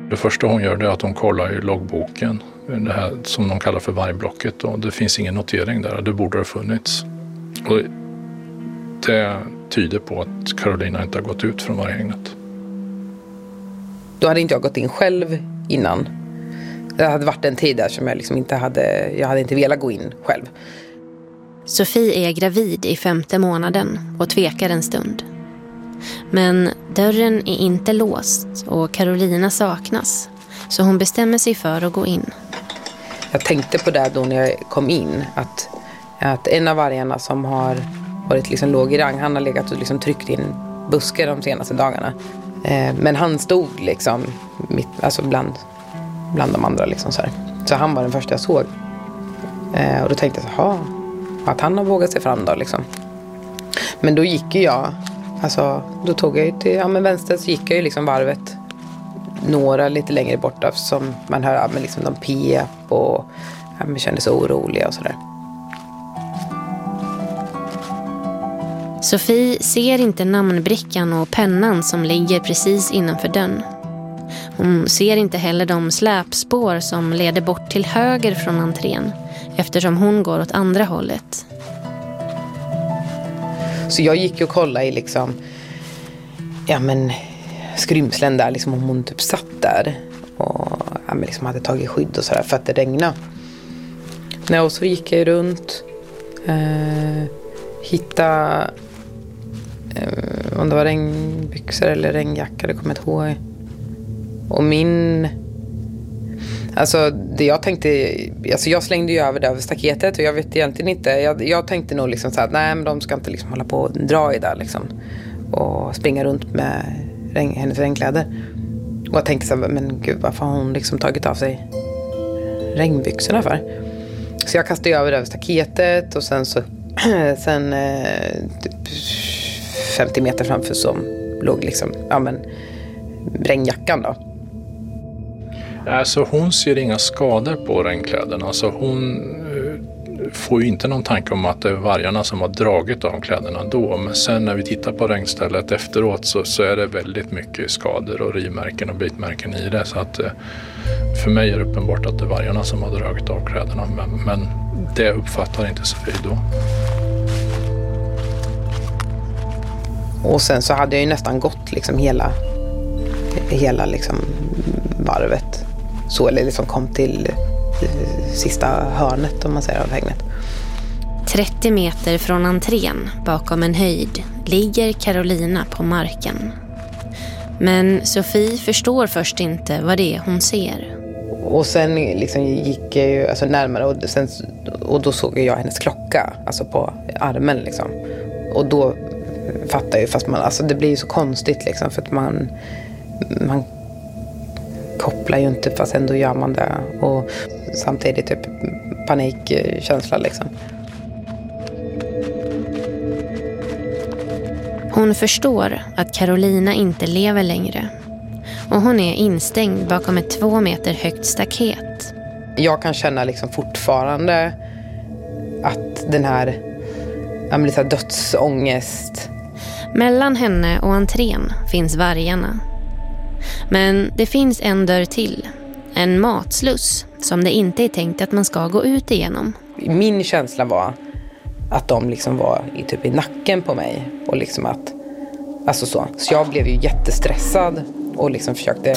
Det första hon gör är att hon kollar i loggboken, det här som de kallar för vargblocket, och det finns ingen notering där, det borde ha funnits. Och det tyder på att Carolina inte har gått ut från varghägnet. Då hade inte jag gått in själv innan. Det hade varit en tid där som jag liksom inte hade inte velat gå in själv. Sofie är gravid i 5:e månaden och tvekar en stund. Men dörren är inte låst och Carolina saknas, så hon bestämmer sig för att gå in. Jag tänkte på det då när jag kom in, att en av vargarna som har varit liksom låg i rang, han har legat och liksom tryckt in buskar de senaste dagarna. Men han stod liksom alltså bland de andra liksom så här. Så han var den första jag såg. Och då tänkte jag att han har vågat sig fram då liksom. Men då gick ju jag, alltså då tog jag ju till vänster, så gick jag ju liksom varvet några lite längre borta, som man hör men liksom de pep och kände sig oroliga och sådär. Sofie ser inte namnbrickan och pennan som ligger precis innanför dörren. Hon ser inte heller de släpspår som leder bort till höger från entrén, eftersom hon går åt andra hållet. Så jag gick och kollade i liksom, skrymslen där, liksom om hon typ satt där och liksom hade tagit skydd och sådär för att det regnade. Och så gick jag runt, hittade om det var regnbyxor eller regnjacka, det kommer jag inte ihåg. Och det jag tänkte, alltså jag slängde ju över det över staketet och jag vet egentligen inte, jag tänkte nog liksom så här, nej men de ska inte liksom hålla på och dra i där liksom och springa runt med hennes regnkläder. Och jag tänkte så här, men gud, varför har hon liksom tagit av sig regnbyxorna för? Så jag kastade över det över staketet och sen typ 50 meter framför som låg liksom, regnjackan då. Alltså hon ser inga skador på regnkläderna. Alltså hon får ju inte någon tanke om att det är vargarna som har dragit av kläderna då. Men sen när vi tittar på regnstället efteråt så är det väldigt mycket skador och rivmärken och bitmärken i det. Så att för mig är det uppenbart att det är vargarna som har dragit av kläderna. Men det uppfattar inte Sofie då. Och sen så hade jag ju nästan gått liksom hela liksom varvet. Så, eller liksom kom till sista hörnet, om man säger, av hägnet. 30 meter från entrén, bakom en höjd, ligger Carolina på marken. Men Sofie förstår först inte vad det är hon ser. Och sen liksom gick jag ju alltså närmare och då såg jag hennes klocka, alltså på armen liksom. Och då fattar jag ju, fast det blir ju så konstigt liksom, för att man kopplar ju inte, fast ändå gör man det. Och samtidigt typ panikkänsla liksom. Hon förstår att Carolina inte lever längre. Och hon är instängd bakom ett 2 meter högt staket. Jag kan känna liksom fortfarande att den här lite dödsångest. Mellan henne och entrén finns vargarna. Men det finns en dörr till. En matsluss som det inte är tänkt att man ska gå ut igenom. Min känsla var att de liksom var typ i nacken på mig. Och liksom att, alltså så jag blev ju jättestressad och liksom försökte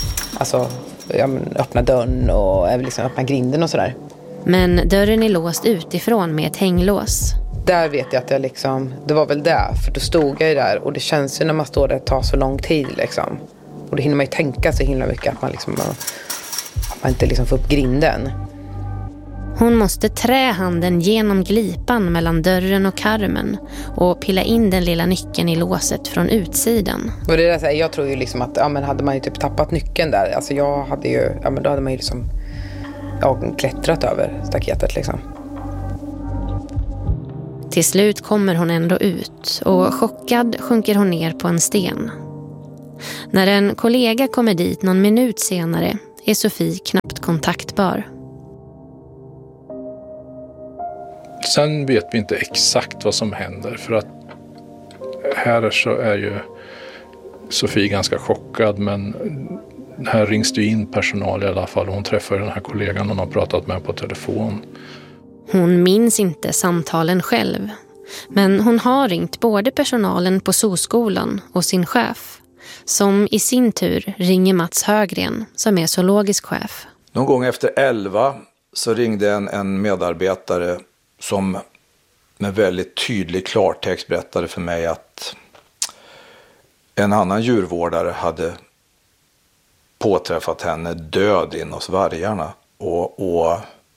öppna dörren och liksom öppna grinden och sådär. Men dörren är låst utifrån med ett hänglås. Där vet jag att jag liksom, det var väl där, för då stod jag ju där och det känns ju när man står där, det tar så lång tid liksom. Och då hinner man ju tänka så himla mycket att man inte liksom får upp grinden. Hon måste trä handen genom glipan mellan dörren och karmen och pilla in den lilla nyckeln i låset från utsidan. Och det är där, jag tror ju liksom att hade man ju typ tappat nyckeln där, alltså jag hade ju, då hade man ju liksom klättrat över staketet liksom. Till slut kommer hon ändå ut och chockad sjunker hon ner på en sten. När en kollega kommer dit någon minut senare är Sofie knappt kontaktbar. Sen vet vi inte exakt vad som händer, för att här så är ju Sofie ganska chockad, men Här rings det in personal i alla fall. Hon träffar den här kollegan hon har pratat med på telefon. Hon minns inte samtalen själv. Men hon har ringt både personalen på zooskolan och sin chef. Som i sin tur ringer Mats Högren som är zoologisk chef. Någon gång efter 11 så ringde en medarbetare som med väldigt tydlig klartext berättade för mig att en annan djurvårdare hade påträffat henne död in hos vargarna. Och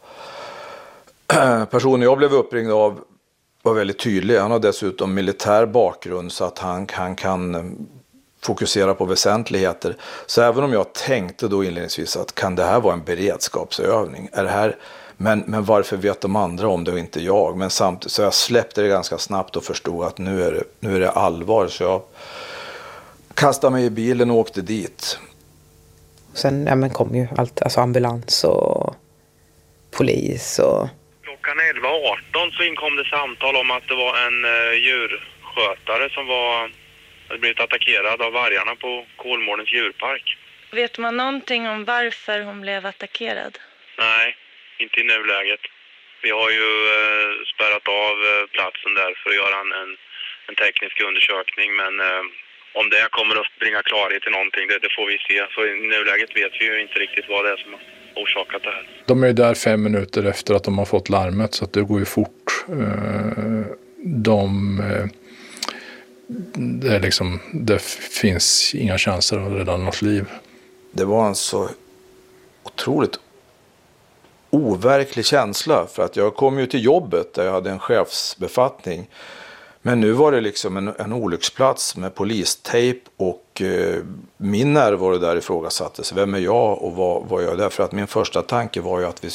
personen jag blev uppringd av var väldigt tydlig. Han har dessutom militär bakgrund så att han kan fokusera på väsentligheter. Så även om jag tänkte då inledningsvis att kan det här vara en beredskapsövning? Är det här, men varför vet de andra om det och inte jag? Men samtidigt så jag släppte det ganska snabbt och förstod att nu är det allvar. Så jag kastade mig i bilen och åkte dit. Sen kom ju allt, alltså ambulans och polis och... Klockan 11:18 så inkom det samtal om att det var en djurskötare som hade blivit attackerad av vargarna på Kolmårdens djurpark. Vet man någonting om varför hon blev attackerad? Nej, inte i nuläget. Vi har ju spärrat av platsen där för att göra en teknisk undersökning, men om det kommer att bringa klarhet i någonting, det får vi se. Så i nuläget vet vi ju inte riktigt vad det är som har orsakat det här. De är ju där 5 minuter efter att de har fått larmet så att det går ju fort. Det finns inga chanser att rädda något liv. Det var en så otroligt overklig känsla för att jag kom ju till jobbet där jag hade en chefsbefattning. Men nu var det liksom en olycksplats med polistejp och min närvaro där ifrågasattes. Vem är jag och vad gör jag där? För att min första tanke var ju att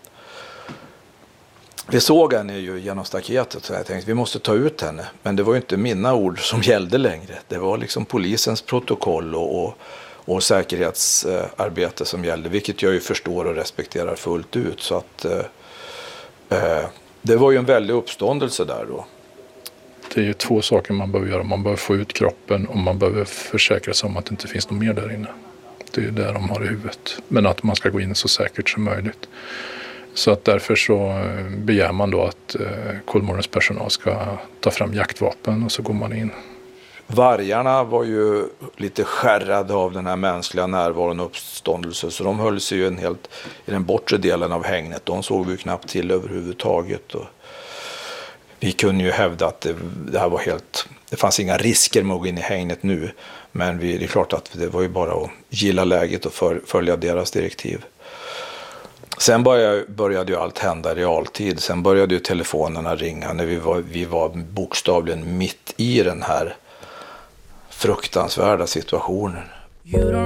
vi såg henne ju genom staketet så jag tänkte vi måste ta ut henne. Men det var ju inte mina ord som gällde längre. Det var liksom polisens protokoll och säkerhetsarbete som gällde. Vilket jag ju förstår och respekterar fullt ut. Så att det var ju en väldig uppståndelse där då. Det är ju 2 saker man behöver göra. Man behöver få ut kroppen och man behöver försäkra sig om att det inte finns något mer där inne. Det är ju det de har i huvudet. Men att man ska gå in så säkert som möjligt. Så att därför så begär man då att Kolmårdens personal ska ta fram jaktvapen och så går man in. Vargarna var ju lite skärrade av den här mänskliga närvaron och uppståndelse. Så de höll sig ju i den bortre delen av hägnet. De såg vi knappt till överhuvudtaget. Och vi kunde ju hävda att det här var det fanns inga risker med att gå in i hägnet nu. Men det är klart att det var ju bara att gilla läget och följa deras direktiv. Sen började ju allt hända i realtid. Sen började ju telefonerna ringa när vi var bokstavligen mitt i den här fruktansvärda situationen.